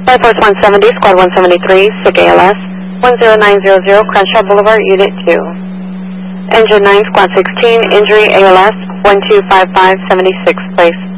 Flight Force 170, Squad 173, SIG ALS, 10900, Crenshaw Boulevard, Unit 2. Engine 9, Squad 16, injury ALS, 1255, 76, place.